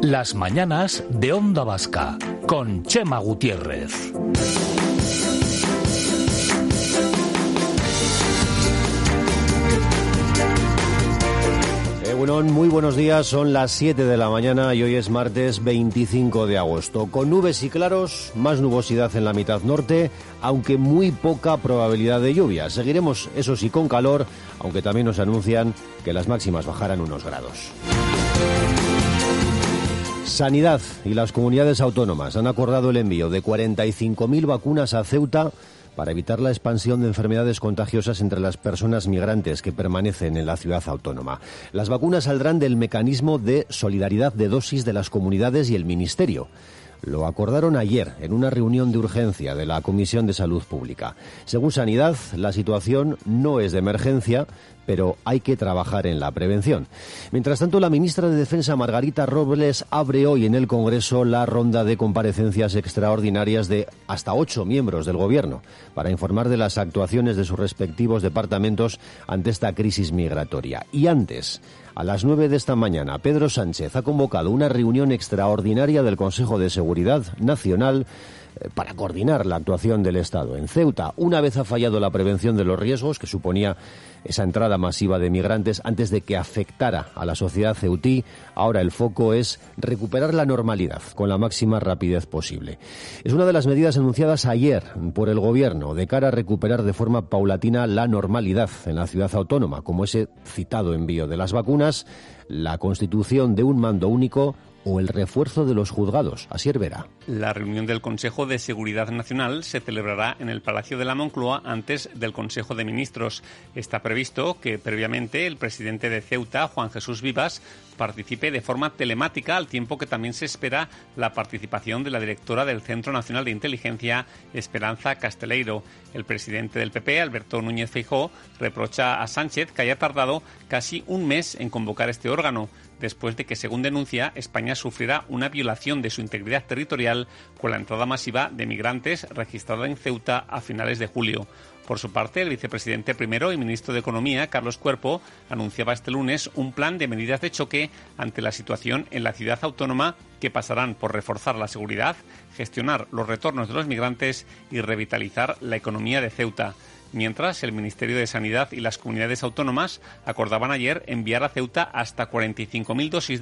Las mañanas de Onda Vasca, con Chema Gutiérrez. Muy buenos días, son las 7 de la mañana y hoy es martes 25 de agosto. Con nubes y claros, más nubosidad en la mitad norte, aunque muy poca probabilidad de lluvia. Seguiremos, eso sí, con calor, aunque también nos anuncian que las máximas bajarán unos grados. Sanidad y las comunidades autónomas han acordado el envío de 45.000 vacunas a Ceuta para evitar la expansión de enfermedades contagiosas entre las personas migrantes que permanecen en la ciudad autónoma. Las vacunas saldrán del mecanismo de solidaridad de dosis de las comunidades y el Ministerio. Lo acordaron ayer en una reunión de urgencia de la Comisión de Salud Pública. Según Sanidad, la situación no es de emergencia, pero hay que trabajar en la prevención. Mientras tanto, la ministra de Defensa, Margarita Robles, abre hoy en el Congreso la ronda de comparecencias extraordinarias de hasta 8 miembros del Gobierno para informar de las actuaciones de sus respectivos departamentos ante esta crisis migratoria. Y antes, a las 9 de esta mañana, Pedro Sánchez ha convocado una reunión extraordinaria del Consejo de Seguridad Nacional para coordinar la actuación del Estado en Ceuta. Una vez ha fallado la prevención de los riesgos que suponía esa entrada masiva de migrantes antes de que afectara a la sociedad ceutí, ahora el foco es recuperar la normalidad con la máxima rapidez posible. Es una de las medidas anunciadas ayer por el Gobierno de cara a recuperar de forma paulatina la normalidad en la ciudad autónoma, como ese citado envío de las vacunas, la constitución de un mando único o el refuerzo de los juzgados. Asier Vera. La reunión del Consejo de Seguridad Nacional se celebrará en el Palacio de la Moncloa antes del Consejo de Ministros. Está previsto que previamente el presidente de Ceuta, Juan Jesús Vivas, participe de forma telemática, al tiempo que también se espera la participación de la directora del Centro Nacional de Inteligencia, Esperanza Casteleiro. El presidente del PP, Alberto Núñez Feijóo, reprocha a Sánchez que haya tardado casi un mes en convocar este órgano, después de que, según denuncia, España sufrirá una violación de su integridad territorial con la entrada masiva de migrantes registrada en Ceuta a finales de julio. Por su parte, el vicepresidente primero y ministro de Economía, Carlos Cuerpo, anunciaba este lunes un plan de medidas de choque ante la situación en la ciudad autónoma que pasarán por reforzar la seguridad, gestionar los retornos de los migrantes y revitalizar la economía de Ceuta. Mientras, el Ministerio de Sanidad y las comunidades autónomas acordaban ayer enviar a Ceuta hasta 45.000 dosis